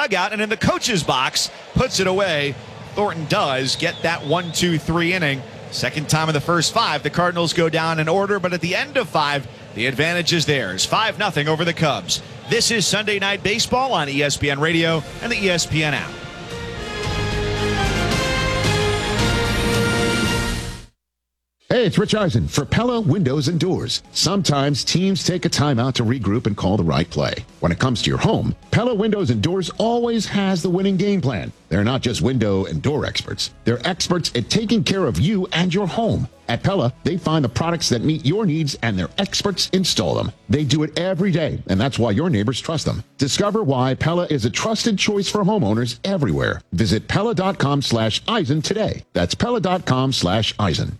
dugout and in the coach's box, puts it away. Thornton does get that 1-2-3 inning. Second time in the first 5, the Cardinals go down in order, but at the end of 5, the advantage is theirs. 5-0 over the Cubs. This is Sunday Night Baseball on ESPN Radio and the ESPN app. Hey, it's Rich Eisen for Pella Windows and Doors. Sometimes teams take a timeout to regroup and call the right play. When it comes to your home, Pella Windows and Doors always has the winning game plan. They're not just window and door experts. They're experts at taking care of you and your home. At Pella, they find the products that meet your needs and their experts install them. They do it every day, and that's why your neighbors trust them. Discover why Pella is a trusted choice for homeowners everywhere. Visit Pella.com/Eisen today. That's Pella.com/Eisen.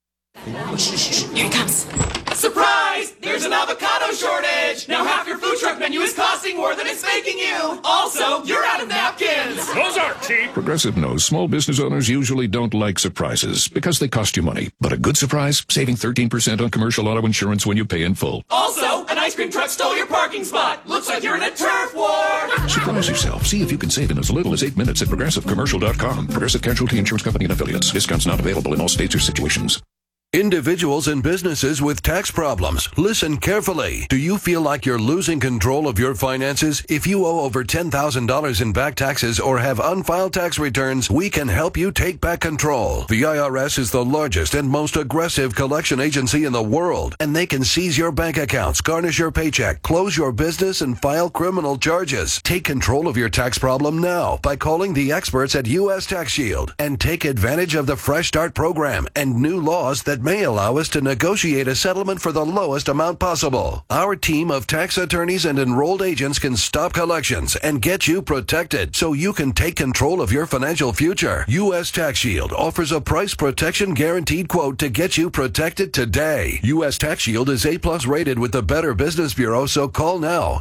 Here it comes. Surprise! There's an avocado shortage! Now half your food truck menu is costing more than it's making you! Also, you're out of napkins! Those aren't cheap! Progressive knows small business owners usually don't like surprises because they cost you money. But a good surprise? Saving 13% on commercial auto insurance when you pay in full. Also, an ice cream truck stole your parking spot! Looks like you're in a turf war! Surprise yourself. See if you can save in as little as 8 minutes at ProgressiveCommercial.com. Progressive Casualty Insurance Company and Affiliates. Discounts not available in all states or situations. Individuals and businesses with tax problems, listen carefully. Do you feel like you're losing control of your finances? If you owe over $10,000 in back taxes or have unfiled tax returns, we can help you take back control. The IRS is the largest and most aggressive collection agency in the world, and they can seize your bank accounts, garnish your paycheck, close your business, and file criminal charges. Take control of your tax problem now by calling the experts at U.S. Tax Shield and take advantage of the Fresh Start program and new laws that may allow us to negotiate a settlement for the lowest amount possible. Our team of tax attorneys and enrolled agents can stop collections and get you protected so you can take control of your financial future. U.S. Tax Shield offers a price protection guaranteed quote to get you protected today. U.S. Tax Shield is A+ rated with the Better Business Bureau, so call now.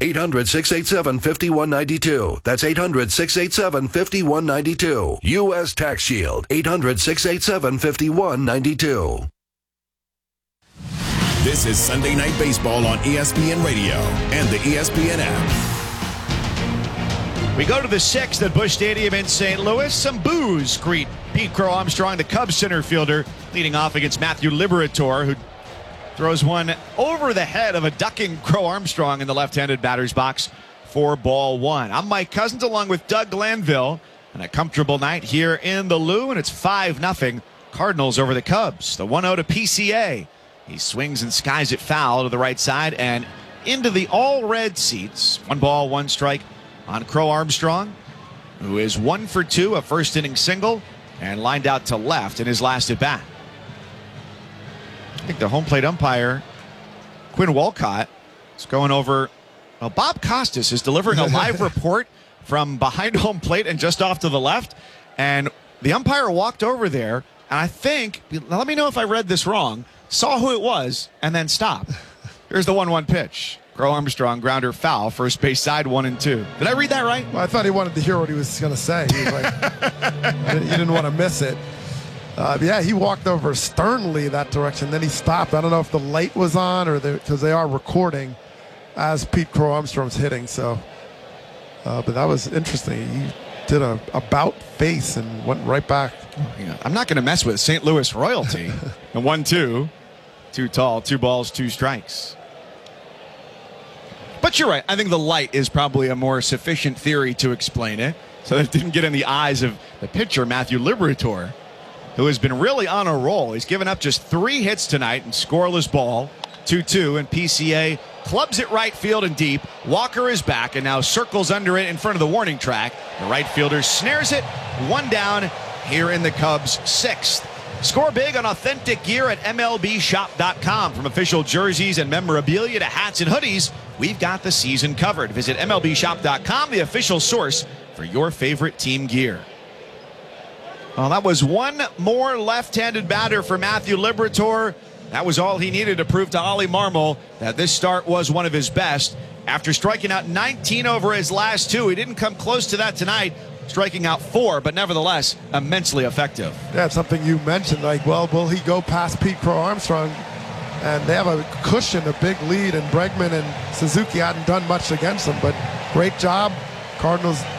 800-687-5192. That's 800-687-5192. U.S. Tax Shield. 800-687-5192. This is Sunday Night Baseball on ESPN Radio and the ESPN app. We go to the 6th at Busch Stadium in St. Louis. Some boos greet Pete Crow Armstrong, the Cubs center fielder, leading off against Matthew Liberatore, who throws one over the head of a ducking Crow Armstrong in the left-handed batter's box for ball 1. I'm Mike Cousins along with Doug Glanville, and a comfortable night here in the Lou, and it's 5-0 Cardinals over the Cubs. The 1-0 to PCA. He swings and skies it foul to the right side and into the all-red seats. 1 ball, 1 strike on Crow Armstrong, who is 1 for 2, a first-inning single, and lined out to left in his last at-bat. I think the home plate umpire, Quinn Walcott, is going over. Well, Bob Costas is delivering a live report from behind home plate and just off to the left, and the umpire walked over there, and I think, let me know if I read this wrong, saw who it was, and then stopped. Here's the 1-1 pitch. Crow Armstrong, grounder foul, first base side, 1-2. Did I read that right? Well, I thought he wanted to hear what he was going to say. He was like, he didn't want to miss it. Yeah, he walked over sternly that direction. Then he stopped. I don't know if the light was on or because they are recording as Pete Crow Armstrong's hitting. So, but that was interesting. He did a about face and went right back. Yeah, I'm not going to mess with St. Louis royalty. And 1-2. Too tall, 2 balls, 2 strikes. But you're right. I think the light is probably a more sufficient theory to explain it. So that it didn't get in the eyes of the pitcher, Matthew Liberatore, who has been really on a roll. He's given up just 3 hits tonight and scoreless ball. 2-2, and PCA clubs it right field and deep. Walker is back and now circles under it in front of the warning track. The right fielder snares it. 1 down here in the Cubs' 6th. Score big on authentic gear at MLBshop.com. From official jerseys and memorabilia to hats and hoodies, we've got the season covered. Visit MLBshop.com, the official source for your favorite team gear. Well, that was 1 more left-handed batter for Matthew Liberatore. That was all he needed to prove to Ollie Marmol that this start was one of his best. After striking out 19 over his last 2, he didn't come close to that tonight, striking out 4, but nevertheless immensely effective. Yeah, it's something you mentioned, like, well, will he go past Pete Crow Armstrong? And they have a cushion, a big lead, and Bregman and Suzuki hadn't done much against them, but great job. Cardinals